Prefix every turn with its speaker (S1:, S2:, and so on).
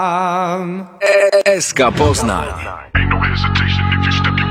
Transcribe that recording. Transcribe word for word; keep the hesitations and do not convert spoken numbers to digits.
S1: S K Poznań.
S2: Ain't no hesitation if you step your